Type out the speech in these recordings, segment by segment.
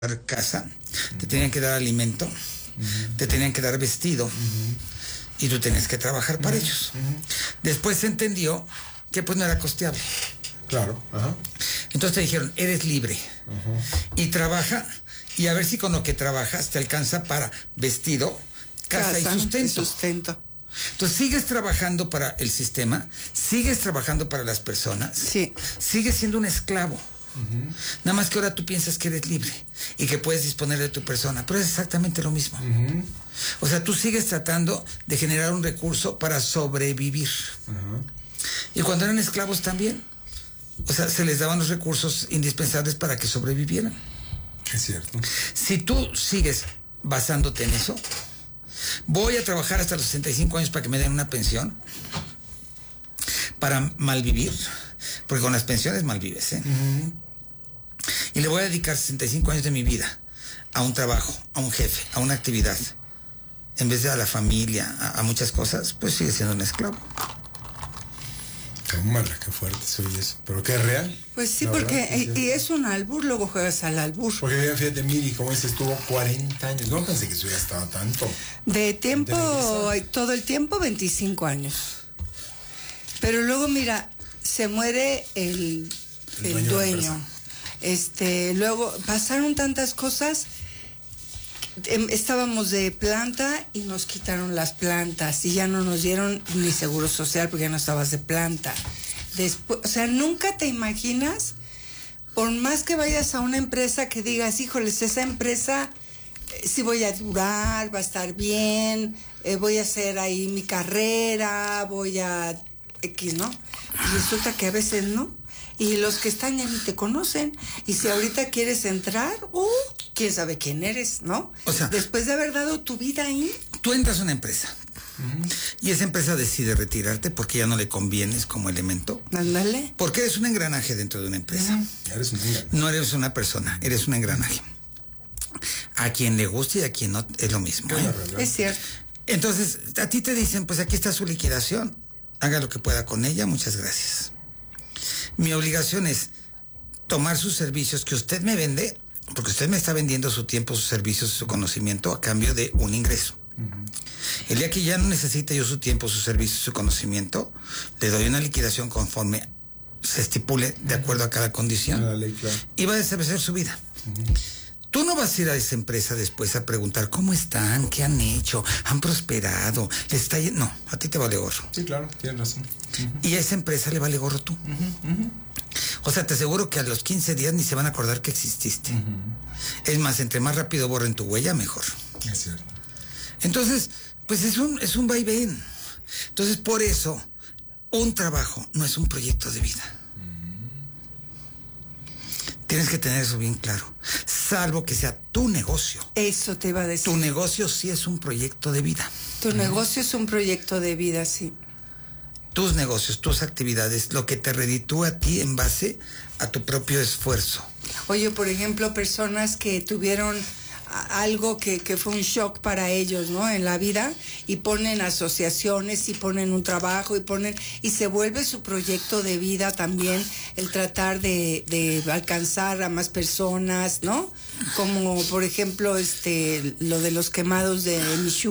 dar casa, te tenían que dar alimento, te tenían que dar vestido, y tú tenías que trabajar para ellos. Después se entendió que pues no era costeable. Claro. Ajá. Entonces te dijeron, eres libre, y trabaja, y a ver si con lo que trabajas te alcanza para vestido, casa y sustento. Entonces sigues trabajando para el sistema, sigues trabajando para las personas, sí, sigues siendo un esclavo. Nada más que ahora tú piensas que eres libre y que puedes disponer de tu persona, pero es exactamente lo mismo. O sea, tú sigues tratando de generar un recurso para sobrevivir. Y cuando eran esclavos también, o sea, se les daban los recursos indispensables para que sobrevivieran. Es cierto. Si tú sigues basándote en eso, voy a trabajar hasta los 65 años para que me den una pensión, para malvivir, porque con las pensiones malvives, ¿eh? Y le voy a dedicar 65 años de mi vida a un trabajo, a un jefe, a una actividad, en vez de a la familia, a muchas cosas, pues sigue siendo un esclavo. Qué mala, qué fuerte soy eso. ¿Pero qué es real? Pues sí, porque y es un albur, luego juegas al albur. Porque fíjate, Miri, como dices, estuvo 40 años. No pensé que eso hubiera estado tanto. De tiempo, todo el tiempo, 25 años. Pero luego, mira, se muere el dueño. Luego pasaron tantas cosas. Estábamos de planta y nos quitaron las plantas y ya no nos dieron ni seguro social porque ya no estabas de planta. Después, o sea, nunca te imaginas, por más que vayas a una empresa que digas, híjoles, esa empresa sí voy a durar, va a estar bien, voy a hacer ahí mi carrera, voy a X, ¿no? Y resulta que a veces no. Y los que están ya ni te conocen. Y si ahorita quieres entrar, quién sabe quién eres, ¿no? O sea, después de haber dado tu vida ahí. Tú entras a una empresa y esa empresa decide retirarte porque ya no le convienes como elemento. Ándale. Porque eres un engranaje dentro de una empresa. Eres un engranaje. No eres una persona, eres un engranaje. A quien le guste y a quien no, es lo mismo. Es cierto. Entonces, a ti te dicen, pues aquí está su liquidación. Haga lo que pueda con ella, muchas gracias. Mi obligación es tomar sus servicios que usted me vende, porque usted me está vendiendo su tiempo, sus servicios, su conocimiento a cambio de un ingreso. El día que ya no necesite yo su tiempo, su servicio, su conocimiento, le doy una liquidación conforme se estipule de acuerdo a cada condición. La ley, claro. Y va a desaparecer su vida. Tú no vas a ir a esa empresa después a preguntar cómo están, qué han hecho, han prosperado, les está yendo. No, a ti te vale gorro. Sí, claro, tienes razón. Y a esa empresa le vale gorro tú. O sea, te aseguro que a los 15 días ni se van a acordar que exististe. Es más, entre más rápido borren tu huella, mejor. Es cierto. Entonces, pues es un vaivén. Entonces, por eso, un trabajo no es un proyecto de vida. Tienes que tener eso bien claro. Salvo que sea tu negocio. Eso te iba a decir. Tu negocio sí es un proyecto de vida. Tu negocio es un proyecto de vida, sí. Tus negocios, tus actividades, lo que te reditúa a ti en base a tu propio esfuerzo. Oye, por ejemplo, personas que tuvieron algo que fue un shock para ellos, ¿no? En la vida, y ponen asociaciones y ponen un trabajo y se vuelve su proyecto de vida también el tratar de alcanzar a más personas, ¿no? Como por ejemplo lo de los quemados de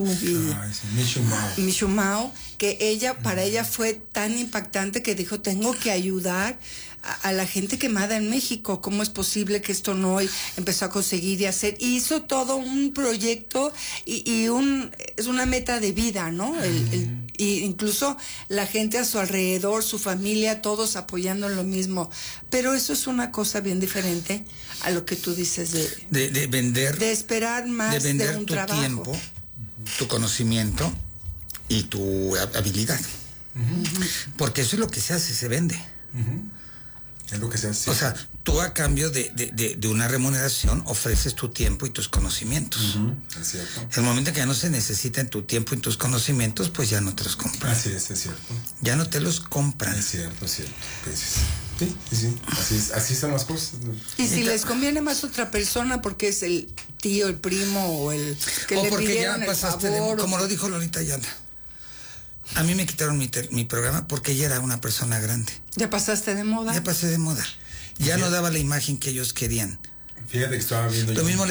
Michu Mao, que para ella fue tan impactante que dijo, tengo que ayudar a la gente quemada en México. ¿Cómo es posible que esto no? Empezó a conseguir y hacer, hizo todo un proyecto y es una meta de vida, ¿no? Y incluso la gente a su alrededor, su familia, todos apoyando en lo mismo. Pero eso es una cosa bien diferente a lo que tú dices de vender, de esperar más de vender de un tu trabajo. Tiempo, tu conocimiento y tu habilidad. Porque eso es lo que se hace, se vende. Es lo que se hace. O sea, tú a cambio de una remuneración ofreces tu tiempo y tus conocimientos. Es cierto. El momento que ya no se necesitan tu tiempo y tus conocimientos, pues ya no te los compran. Así es cierto. Ya no te los compran. Es cierto, es cierto. Sí. Así son las cosas. Y si les conviene más otra persona porque es el tío, el primo o el que o le porque pidieron ya el pasaste favor, como lo dijo Lolita Ayala. A mí me quitaron mi programa porque ella era una persona grande. Ya pasaste de moda. Ya pasé de moda. Ya no daba la imagen que ellos querían. Fíjate que estaba viendo Lo yo. mismo